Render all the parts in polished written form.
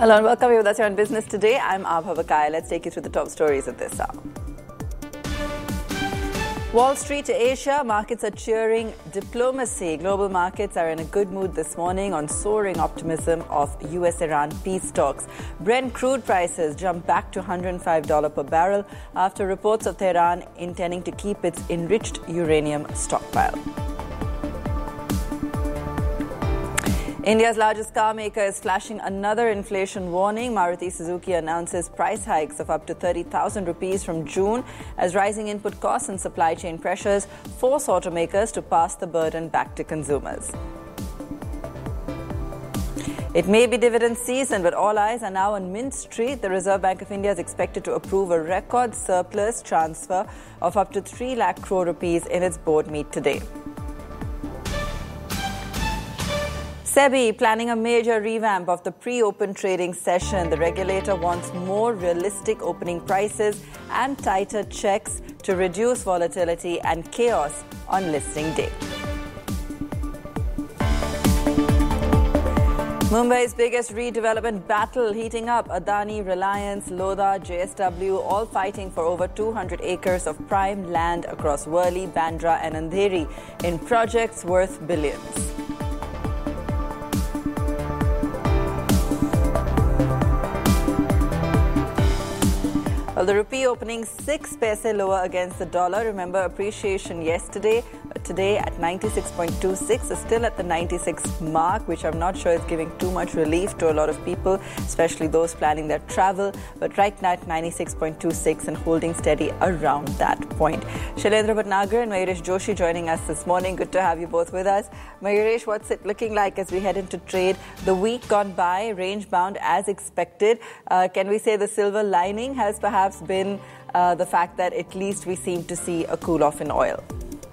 Hello and welcome. You're with us here on Business Today. I'm Abha Vakai. Let's take you through the top stories of this hour. Wall Street to Asia, markets are cheering diplomacy. Global markets are in a good mood this morning on soaring optimism of US-Iran peace talks. Brent crude prices jumped back to $105 per barrel after reports of Tehran intending to keep its enriched uranium stockpile. India's largest car maker is flashing another inflation warning. Maruti Suzuki announces price hikes of up to 30,000 rupees from June as rising input costs and supply chain pressures force automakers to pass the burden back to consumers. It may be dividend season, but all eyes are now on Mint Street. The Reserve Bank of India is expected to approve a record surplus transfer of up to 3 lakh crore rupees in its board meet today. SEBI planning a major revamp of the pre-open trading session. The regulator wants more realistic opening prices and tighter checks to reduce volatility and chaos on listing day. Mumbai's biggest redevelopment battle heating up. Adani, Reliance, Lodha, JSW all fighting for over 200 acres of prime land across Worli, Bandra and Andheri in projects worth billions. Well, the rupee opening 6 paise lower against the dollar. Remember, appreciation yesterday, but today at 96.26 is still at the 96 mark, which I'm not sure is giving too much relief to a lot of people, especially those planning their travel. But right now at 96.26 and holding steady around that point. Shailendra Bhatnagar and Mayuresh Joshi joining us this morning. Good to have you both with us. Mayuresh, what's it looking like as we head into trade? The week gone by, range bound as expected. Can we say the silver lining has perhaps been the fact that at least we seem to see a cool-off in oil?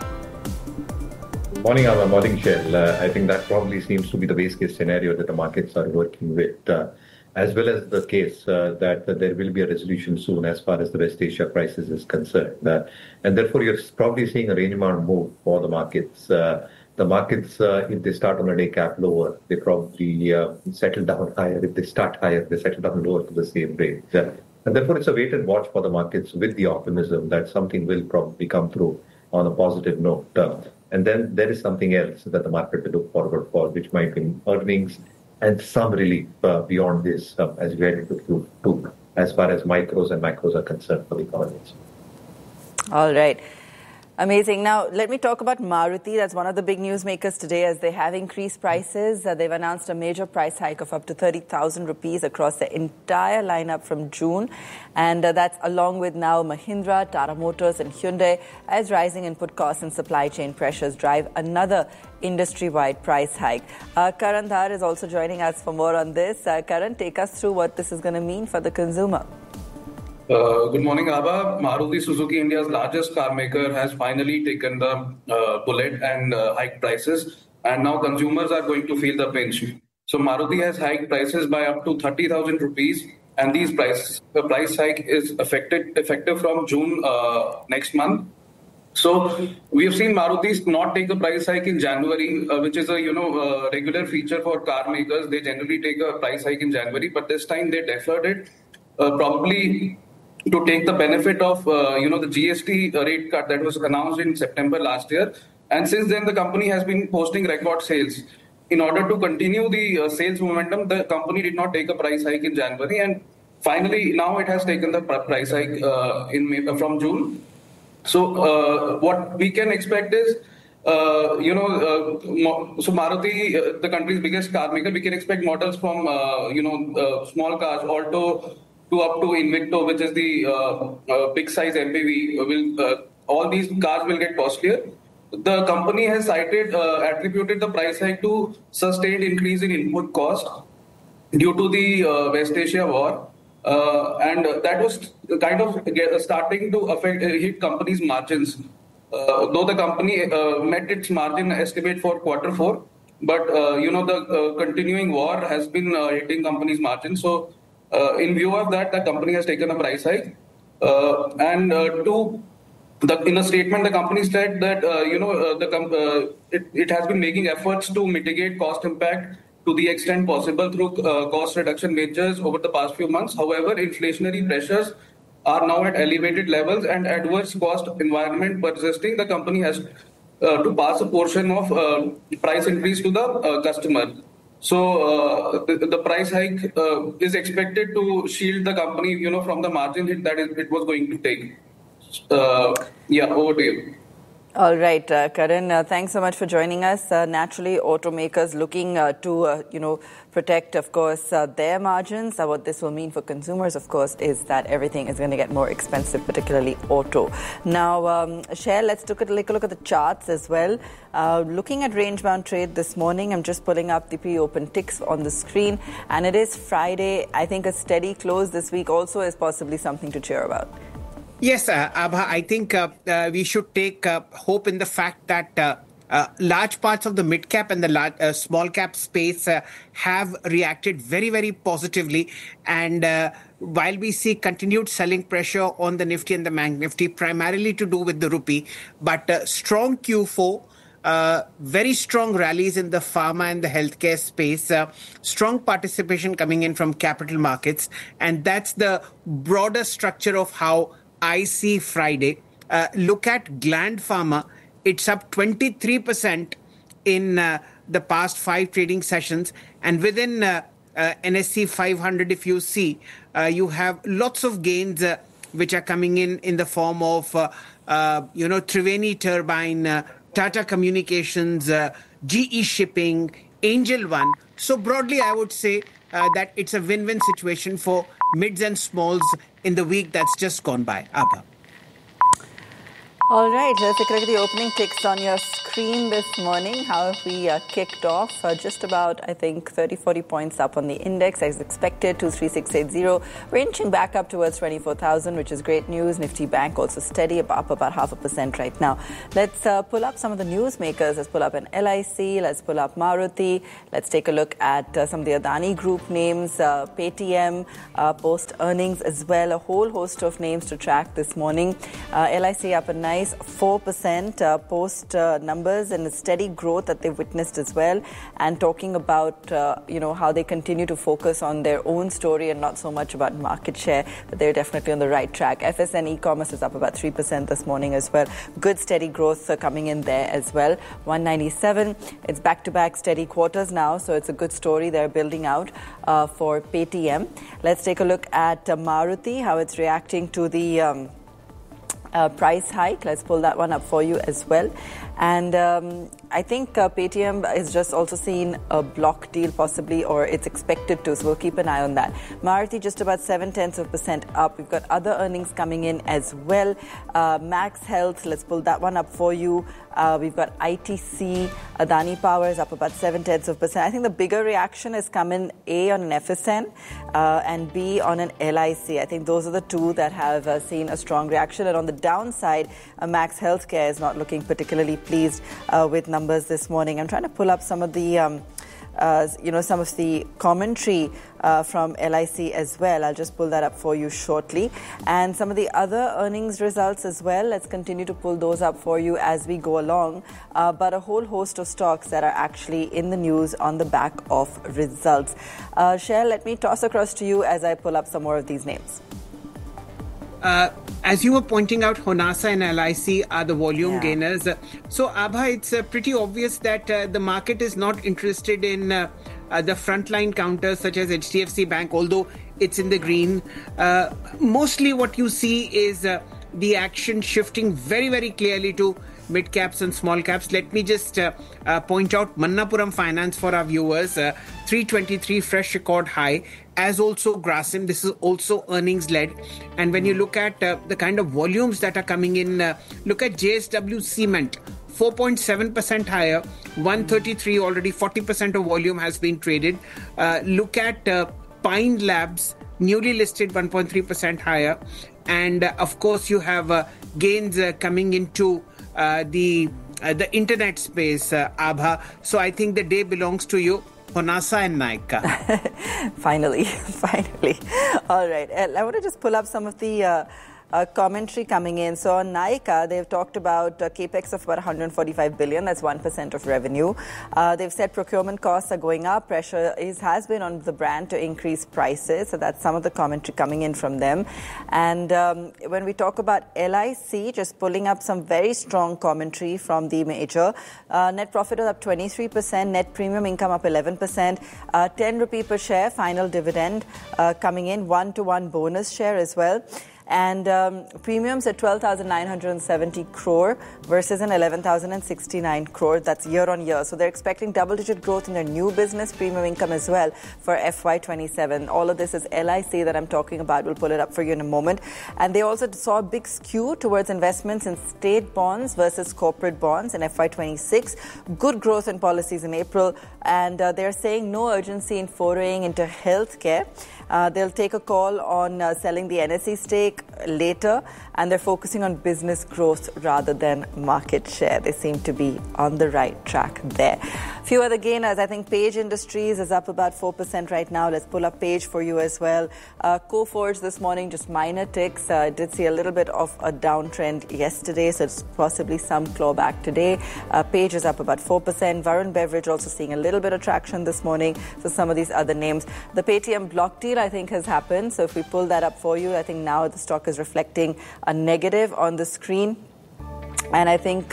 Morning, Alma. Morning, Shell. I think that probably seems to be the base-case scenario that the markets are working with, as well as the case that there will be a resolution soon as far as the West Asia crisis is concerned. And therefore, you're probably seeing a range-bound move for the markets. The markets, if they start on a day cap lower, they probably settle down higher. If they start higher, they settle down lower to the same range. And therefore, it's a wait and watch for the markets with the optimism that something will probably come through on a positive note. And then there is something else that the market will look forward for, which might be earnings and some relief beyond this as we head into Q2, as far as micros and macros are concerned for the economies. All right. Amazing. Now, let me talk about Maruti. That's one of the big newsmakers today as they have increased prices. They've announced a major price hike of up to 30,000 rupees across the entire lineup from June. And that's along with now Mahindra, Tata Motors and Hyundai as rising input costs and supply chain pressures drive another industry-wide price hike. Karan Dhar is also joining us for more on this. Karan, take us through what this is going to mean for the consumer. Good morning, Abha. Maruti Suzuki, India's largest car maker, has finally taken the bullet and hiked prices. And now consumers are going to feel the pinch. So Maruti has hiked prices by up to 30,000 rupees. And the price hike is effective from June next month. So we have seen Maruti not take a price hike in January, which is a regular feature for car makers. They generally take a price hike in January, but this time they deferred it, probably to take the benefit of the GST rate cut that was announced in September last year. And since then, the company has been posting record sales. In order to continue the sales momentum, the company did not take a price hike in January, and finally now it has taken the price hike from June. So what we can expect is, so Maruti, the country's biggest car maker, we can expect models from small cars, Alto, to up to Invicto, which is the big size MPV. All these cars will get costlier. The company has attributed the price hike to sustained increase in input cost due to the West Asia war. And that was kind of starting to hit companies' margins. Though the company met its margin estimate for Q4, but the continuing war has been hitting companies' margins. So in view of that, the company has taken a price hike. In a statement, the company said that it has been making efforts to mitigate cost impact to the extent possible through cost reduction measures over the past few months. However, inflationary pressures are now at elevated levels and adverse cost environment persisting. The company has to pass a portion of price increase to the customer. So the price hike is expected to shield the company, from the margin hit that it was going to take. Over to you. All right, Karan, thanks so much for joining us. Naturally, automakers looking to, protect, of course, their margins. What this will mean for consumers, of course, is that everything is going to get more expensive, particularly auto. Now, Cher, let's take a look at the charts as well. Looking at range-bound trade this morning, I'm just pulling up the pre-open ticks on the screen, and it is Friday. I think a steady close this week also is possibly something to cheer about. Yes, Abha, I think we should take hope in the fact that large parts of the mid-cap and the small-cap space have reacted very, very positively. And while we see continued selling pressure on the Nifty and the Bank Nifty, primarily to do with the rupee, but strong Q4, very strong rallies in the pharma and the healthcare space, strong participation coming in from capital markets. And that's the broader structure of how I see Friday. Look at Gland Pharma. It's up 23% in the past 5 trading sessions. And within NSE 500, if you see, you have lots of gains which are coming in the form of, Triveni Turbine, Tata Communications, GE Shipping, Angel One. So broadly, I would say that it's a win-win situation for mids and smalls in the week that's just gone by. Abha. All right, let's take a look at the opening ticks on your screen this morning. How have we kicked off? Just about, I think, 30-40 points up on the index as expected, 23680. We're inching back up towards 24,000, which is great news. Nifty Bank also steady, up about 0.5% right now. Let's pull up some of the newsmakers. Let's pull up an LIC. Let's pull up Maruti. Let's take a look at some of the Adani Group names, Paytm, post earnings as well. A whole host of names to track this morning. LIC up a nice 4% post numbers and a steady growth that they've witnessed as well, and talking about how they continue to focus on their own story and not so much about market share, but they're definitely on the right track. FSN e-commerce is up about 3% this morning as well. Good steady growth coming in there as well. 197, it's back-to-back steady quarters now, so it's a good story they're building out for Paytm. Let's take a look at Maruti, how it's reacting to the price hike. Let's pull that one up for you as well. And I think Paytm is just also seen a block deal possibly, or it's expected to, so we'll keep an eye on that. Maruti just about 0.7% up. We've got other earnings coming in as well. Max Health, let's pull that one up for you. We've got ITC, Adani Power is up about 0.7%. I think the bigger reaction has come in A on an FSN and B on an LIC. I think those are the two that have seen a strong reaction. And on the downside, Max Healthcare is not looking particularly pleased with numbers this morning. I'm trying to pull up some of the some of the commentary from LIC as well. I'll just pull that up for you shortly. And some of the other earnings results as well. Let's continue to pull those up for you as we go along. But a whole host of stocks that are actually in the news on the back of results. Cher, let me toss across to you as I pull up some more of these names. As you were pointing out, Honasa and LIC are the volume gainers. So, Abha, it's pretty obvious that the market is not interested in the frontline counters such as HDFC Bank, although it's in the green. Mostly what you see is the action shifting very, very clearly to mid caps and small caps. Let me just point out Manappuram Finance for our viewers, 323 fresh record high, as also Grasim. This is also earnings led. And when you look at the kind of volumes that are coming in, look at JSW Cement, 4.7% higher, 133 already, 40% of volume has been traded. Look at Pine Labs, newly listed, 1.3% higher. And of course, you have gains coming into the internet space, Abha. So I think the day belongs to you, Honasa and Nykaa. Finally. All right. I want to just pull up some of the commentary coming in. So on Nykaa, they've talked about capex of about 145 billion. That's 1% of revenue. They've said procurement costs are going up. Pressure has been on the brand to increase prices. So that's some of the commentary coming in from them. And when we talk about LIC, just pulling up some very strong commentary from the major. Net profit is up 23%. Net premium income up 11%. 10 rupee per share final dividend coming in. 1-to-1 bonus share as well. And premiums at 12,970 crore versus an 11,069 crore. That's year on year. So they're expecting double-digit growth in their new business premium income as well for FY27. All of this is LIC that I'm talking about. We'll pull it up for you in a moment. And they also saw a big skew towards investments in state bonds versus corporate bonds in FY26. Good growth in policies in April. And they're saying no urgency in foraying into healthcare. They'll take a call on selling the NSE stake later, and they're focusing on business growth rather than market share. They seem to be on the right track there. A few other gainers. I think Page Industries is up about 4% right now. Let's pull up Page for you as well. Coforge this morning, just minor ticks. Did see a little bit of a downtrend yesterday, so it's possibly some clawback today. Page is up about 4%. Varun Beverage also seeing a little bit of traction this morning. So some of these other names. The Paytm block deal, I think, has happened. So if we pull that up for you, I think now the stock is reflecting a negative on the screen. And I think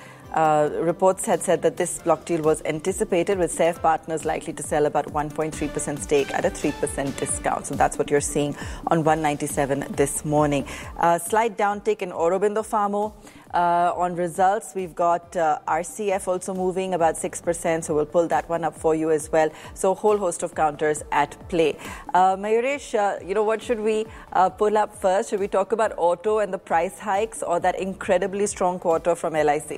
reports had said that this block deal was anticipated, with Safe Partners likely to sell about 1.3% stake at a 3% discount. So that's what you're seeing on 197 this morning. Slight downtick in Aurobindo Pharma. On results, we've got RCF also moving about 6%, so we'll pull that one up for you as well. So a whole host of counters at play. Mayuresh, what should we pull up first? Should we talk about auto and the price hikes, or that incredibly strong quarter from LIC?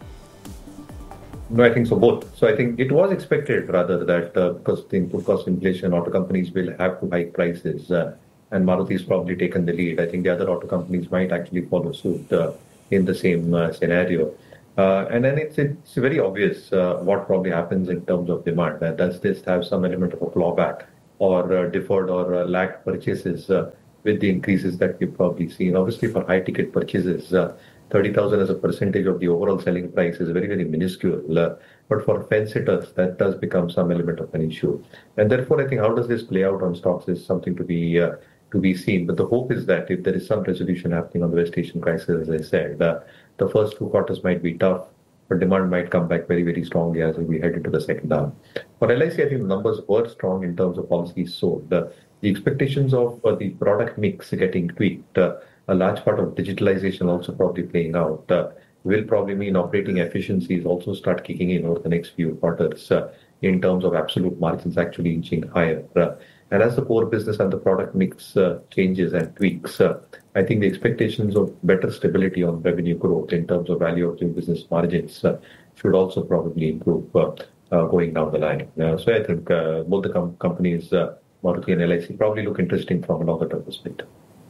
No, I think so, both. So I think it was expected, rather, that because the input cost inflation, auto companies will have to hike prices, and Maruti's probably taken the lead. I think the other auto companies might actually follow suit in the same scenario. And then it's very obvious what probably happens in terms of demand. Does this have some element of a clawback or deferred or lagged purchases with the increases that we've probably seen? Obviously, for high-ticket purchases, 30,000 as a percentage of the overall selling price is very, very minuscule. But for fence-sitters, that does become some element of an issue. And therefore, I think how does this play out on stocks is something to be seen. But the hope is that if there is some resolution happening on the West Asian crisis, as I said, the first 2 quarters might be tough, but demand might come back very, very strongly as we head into the second half. For LIC, I think the numbers were strong in terms of policies sold. The expectations of the product mix getting tweaked, a large part of digitalization also probably playing out, will probably mean operating efficiencies also start kicking in over the next few quarters in terms of absolute margins actually inching higher. And as the core business and the product mix changes and tweaks, I think the expectations of better stability on revenue growth in terms of value of new business margins should also probably improve going down the line. So I think both the companies, Maruti and LIC, probably look interesting from a longer-term perspective.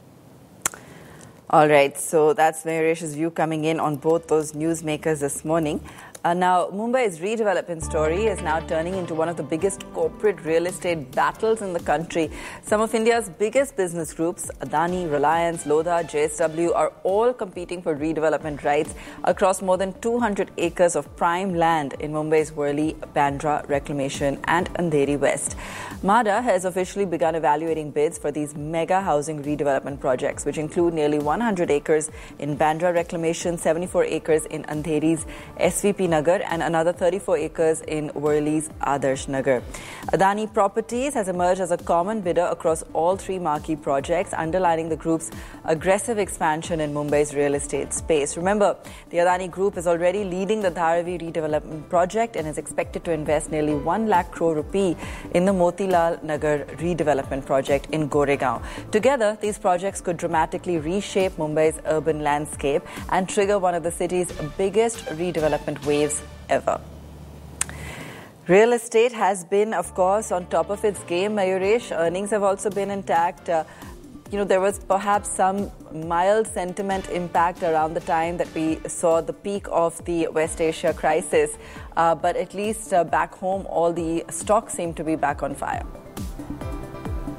All right, so that's Mayuresh's view coming in on both those newsmakers this morning. Now, Mumbai's redevelopment story is now turning into one of the biggest corporate real estate battles in the country. Some of India's biggest business groups, Adani, Reliance, Lodha, JSW, are all competing for redevelopment rights across more than 200 acres of prime land in Mumbai's Worli, Bandra, Reclamation and Andheri West. MHADA has officially begun evaluating bids for these mega housing redevelopment projects, which include nearly 100 acres in Bandra Reclamation, 74 acres in Andheri's SVP Nagar and another 34 acres in Worli's Adarsh Nagar. Adani Properties has emerged as a common bidder across all 3 marquee projects, underlining the group's aggressive expansion in Mumbai's real estate space. Remember, the Adani Group is already leading the Dharavi redevelopment project and is expected to invest nearly 1 lakh crore rupee in the Motilal Nagar redevelopment project in Goregaon. Together, these projects could dramatically reshape Mumbai's urban landscape and trigger one of the city's biggest redevelopment waves ever. Real estate has been, of course, on top of its game, Mayuresh. Earnings have also been intact. There was perhaps some mild sentiment impact around the time that we saw the peak of the West Asia crisis. But at least back home, all the stocks seem to be back on fire.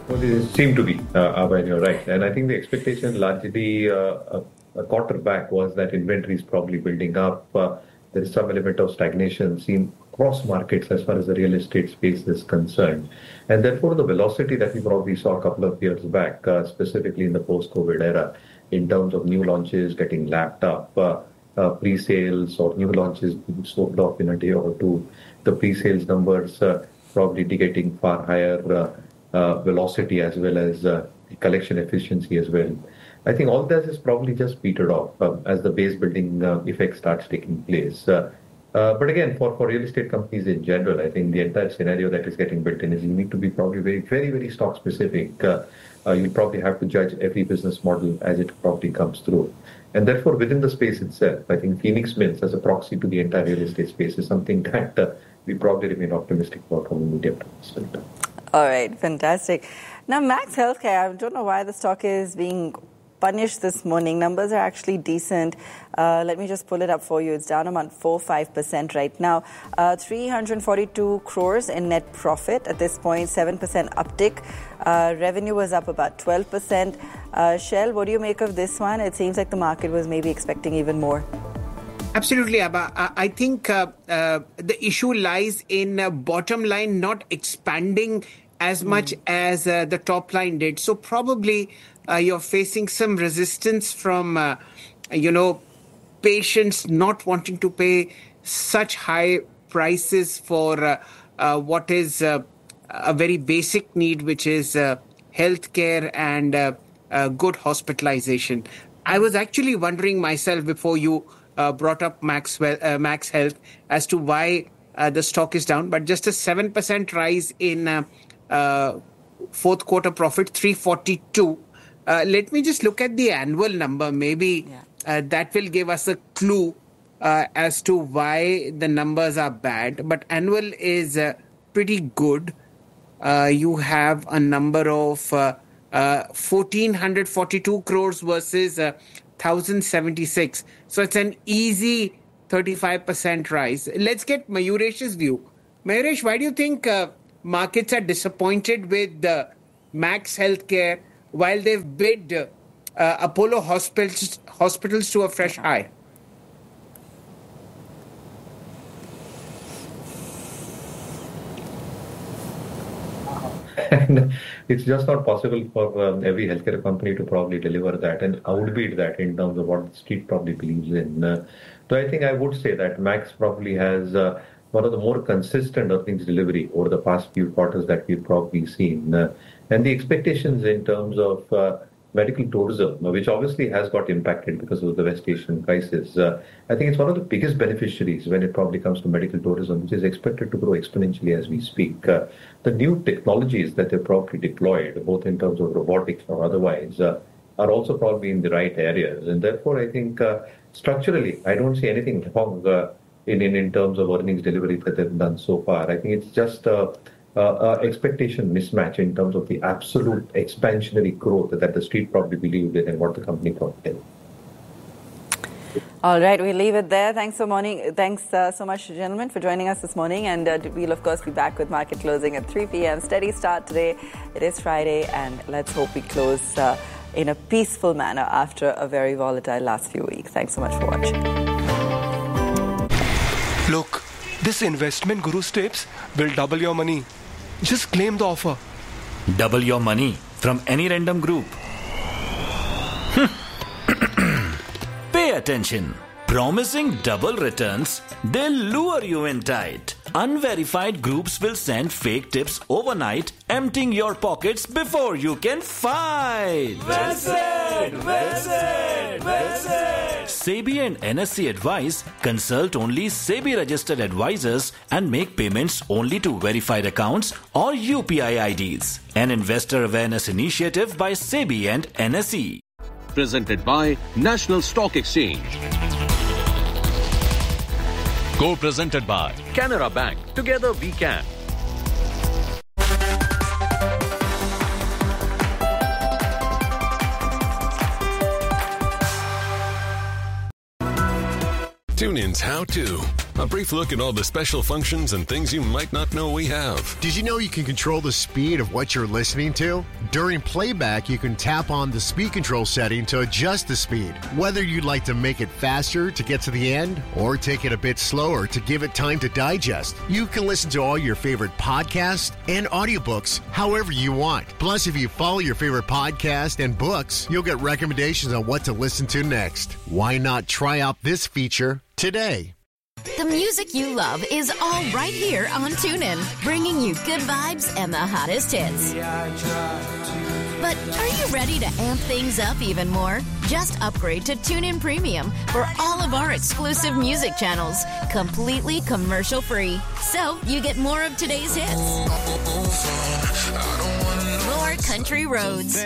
Well, they seem to be, Abhay, you're right. And I think the expectation largely a quarter back was that inventory is probably building up. There is some element of stagnation seen across markets as far as the real estate space is concerned. And therefore, the velocity that we probably saw a couple of years back, specifically in the post-COVID era, in terms of new launches getting lapped up, pre-sales or new launches being sold off in a day or two, the pre-sales numbers probably indicating far higher velocity as well as collection efficiency as well. I think all that is probably just petered off as the base building effect starts taking place. But again, for real estate companies in general, I think the entire scenario that is getting built in is you need to be probably very, very stock specific. You'll probably have to judge every business model as it probably comes through. And therefore, within the space itself, I think Phoenix Mills as a proxy to the entire real estate space is something that we probably remain optimistic about from a medium term perspective. All right, fantastic. Now, Max Healthcare, I don't know why the stock is being punished this morning. Numbers are actually decent. Let me just pull it up for you. It's down about 4-5% right now. 342 crores in net profit at this point, 7% uptick. Revenue was up about 12%. Shell, what do you make of this one? It seems like the market was maybe expecting even more. Absolutely, Abha. I think the issue lies in bottom line not expanding as much as the top line did. So probably you're facing some resistance from, patients not wanting to pay such high prices for what is a very basic need, which is healthcare and good hospitalization. I was actually wondering myself before you brought up Max Health as to why the stock is down, but just a 7% rise in fourth quarter profit, 342. Let me just look at the annual number. Maybe that will give us a clue as to why the numbers are bad. But annual is pretty good. You have a number of 1,442 crores versus 1,076. So it's an easy 35% rise. Let's get Mayuresh's view. Mayuresh, why do you think markets are disappointed with Max Healthcare while they've bid Apollo hospitals to a fresh high? And it's just not possible for every healthcare company to probably deliver that and outbid that in terms of what the street probably believes in. So I think I would say that Max probably has one of the more consistent earnings delivery over the past few quarters that we've probably seen. And the expectations in terms of medical tourism, which obviously has got impacted because of the West Asian crisis. I think it's one of the biggest beneficiaries when it probably comes to medical tourism, which is expected to grow exponentially as we speak. The new technologies that they've probably deployed, both in terms of robotics or otherwise, are also probably in the right areas. And therefore, I think structurally, I don't see anything wrong in terms of earnings delivery that they've done so far. I think it's just expectation mismatch in terms of the absolute expansionary growth that the street probably believed in and what the company probably did. All right, we'll leave it there. Thanks so much, gentlemen, for joining us this morning. And we'll, of course, be back with market closing at 3 p.m. Steady start today. It is Friday, and let's hope we close in a peaceful manner after a very volatile last few weeks. Thanks so much for watching. Look, this investment Guru's tips will double your money. Just claim the offer. Double your money from any random group. Pay attention. Promising double returns, they'll lure you in tight. Unverified groups will send fake tips overnight, emptying your pockets before you can fight. Well said! Well said! Well said! SEBI and NSE advise, consult only SEBI registered advisors and make payments only to verified accounts or UPI IDs. An investor awareness initiative by SEBI and NSE. Presented by National Stock Exchange. Co-presented by Canara Bank. Together we can. TuneIn's How To A brief look at all the special functions and things you might not know we have. Did you know you can control the speed of what you're listening to? During playback, you can tap on the speed control setting to adjust the speed. Whether you'd like to make it faster to get to the end or take it a bit slower to give it time to digest, you can listen to all your favorite podcasts and audiobooks however you want. Plus, if you follow your favorite podcast and books, you'll get recommendations on what to listen to next. Why not try out this feature today? The music you love is all right here on TuneIn, bringing you good vibes and the hottest hits. But are you ready to amp things up even more? Just upgrade to TuneIn Premium for all of our exclusive music channels, completely commercial-free. So you get more of today's hits, more country roads,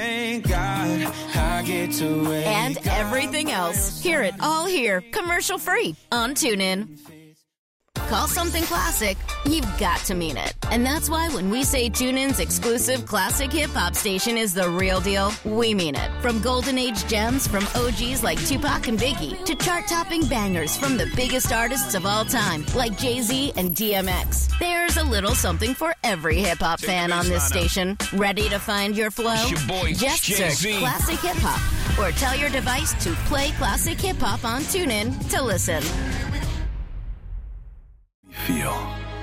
and everything else. Hear it all here, commercial-free on TuneIn. Call something classic, you've got to mean it. And that's why when we say TuneIn's exclusive classic hip-hop station is the real deal, we mean it. From golden age gems from OGs like Tupac and Biggie to chart-topping bangers from the biggest artists of all time like Jay-Z and DMX. There's a little something for every hip-hop fan on this station. Ready to find your flow? Just search Classic Hip-Hop or tell your device to play Classic Hip-Hop on TuneIn to listen. Feel.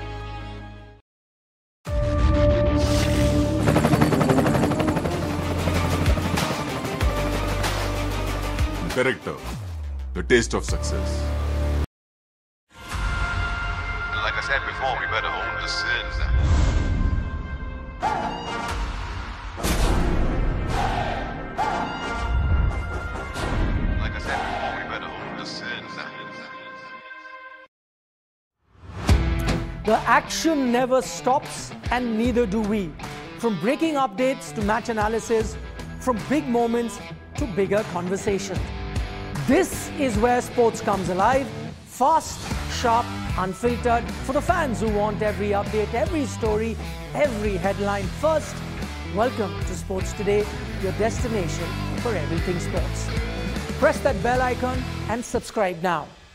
Character, the taste of success. Like I said before, we better own the sins. Like I said before, we better own the sins. The action never stops, and neither do we. From breaking updates to match analysis, from big moments to bigger conversations. This is where sports comes alive, fast, sharp, unfiltered, for the fans who want every update, every story, every headline first. Welcome to Sports Today, your destination for everything sports. Press that bell icon and subscribe now.